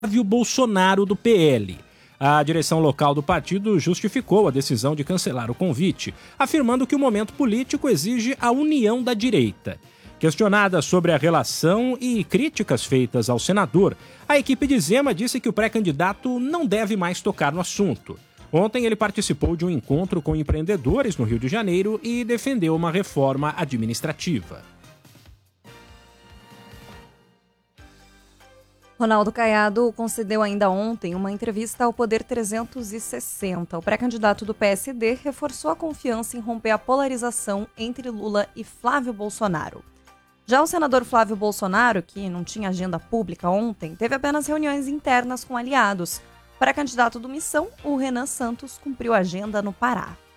Flávio Bolsonaro, do PL. A direção local do partido justificou a decisão de cancelar o convite, afirmando que o momento político exige a união da direita. Questionada sobre a relação e críticas feitas ao senador, a equipe de Zema disse que o pré-candidato não deve mais tocar no assunto. Ontem ele participou de um encontro com empreendedores no Rio de Janeiro e defendeu uma reforma administrativa. Ronaldo Caiado concedeu ainda ontem uma entrevista ao Poder 360. O pré-candidato do PSD reforçou a confiança em romper a polarização entre Lula e Flávio Bolsonaro. Já o senador Flávio Bolsonaro, que não tinha agenda pública ontem, teve apenas reuniões internas com aliados. O pré-candidato do Missão, o Renan Santos, cumpriu a agenda no Pará.